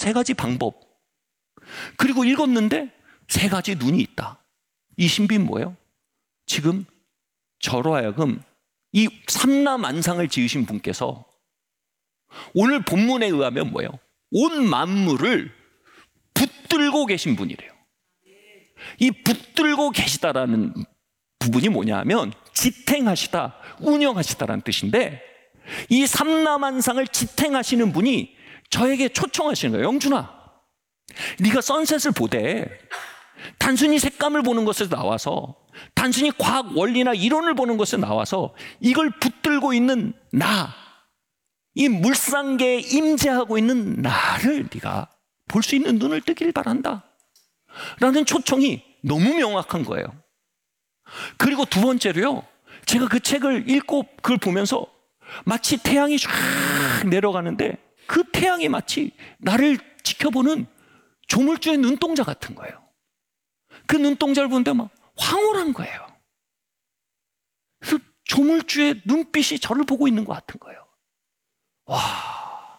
세 가지 방법. 그리고 읽었는데 세 가지 눈이 있다. 이 신비는 뭐예요? 지금 저로 하여금 이 삼라만상을 지으신 분께서 오늘 본문에 의하면 뭐예요? 온 만물을 붙들고 계신 분이래요. 이 붙들고 계시다라는 부분이 뭐냐 하면 지탱하시다, 운영하시다라는 뜻인데, 이 삼라만상을 지탱하시는 분이 저에게 초청하시는 거예요. 영준아, 네가 선셋을 보되 단순히 색감을 보는 것에서 나와서, 단순히 과학 원리나 이론을 보는 것에서 나와서 이걸 붙들고 있는 나, 이 물상계에 임재하고 있는 나를 네가 볼 수 있는 눈을 뜨길 바란다 라는 초청이 너무 명확한 거예요. 그리고 두 번째로요, 제가 그 책을 읽고 그걸 보면서 마치 태양이 쫙 내려가는데 그 태양이 마치 나를 지켜보는 조물주의 눈동자 같은 거예요. 그 눈동자를 보는데 막 황홀한 거예요. 그래서 조물주의 눈빛이 저를 보고 있는 것 같은 거예요. 와,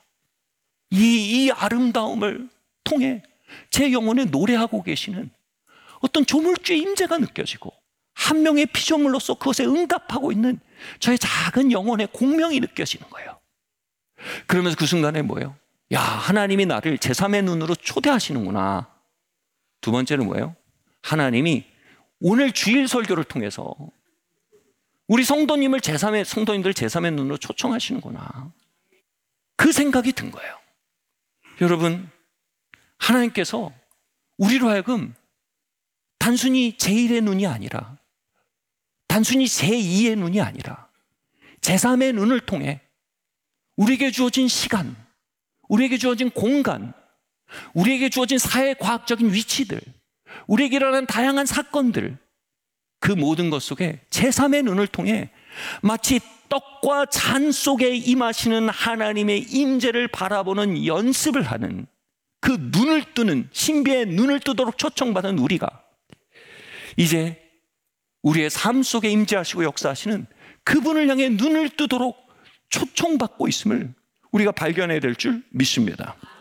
이 아름다움을 통해 제 영혼에 노래하고 계시는 어떤 조물주의 임재가 느껴지고, 한 명의 피조물로서 그것에 응답하고 있는 저의 작은 영혼의 공명이 느껴지는 거예요. 그러면서 그 순간에 뭐예요? 야, 하나님이 나를 제3의 눈으로 초대하시는구나. 두 번째는 뭐예요? 하나님이 오늘 주일 설교를 통해서 우리 성도님들 제3의 눈으로 초청하시는구나. 그 생각이 든 거예요. 여러분, 하나님께서 우리로 하여금 단순히 제1의 눈이 아니라, 단순히 제2의 눈이 아니라 제3의 눈을 통해 우리에게 주어진 시간, 우리에게 주어진 공간, 우리에게 주어진 사회과학적인 위치들, 우리에게 일어나는 다양한 사건들, 그 모든 것 속에 제3의 눈을 통해 마치 떡과 잔 속에 임하시는 하나님의 임재를 바라보는 연습을 하는, 그 눈을 뜨는, 신비의 눈을 뜨도록 초청받은 우리가 이제 우리의 삶 속에 임재하시고 역사하시는 그분을 향해 눈을 뜨도록 초청받고 있음을 우리가 발견해야 될 줄 믿습니다.